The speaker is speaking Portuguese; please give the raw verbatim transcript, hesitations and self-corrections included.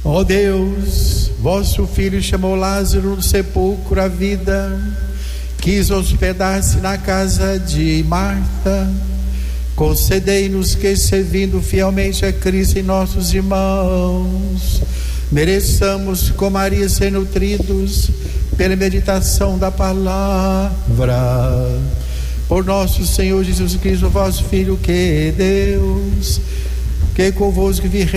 Ó Deus, vosso Filho chamou Lázaro do sepulcro à vida, quis hospedar-se na casa de Marta. Concedei-nos que, servindo fielmente a Cristo e nossos irmãos, mereçamos com Maria ser nutridos pela meditação da palavra. Por nosso Senhor Jesus Cristo, vosso Filho, que é Deus, que convosco vive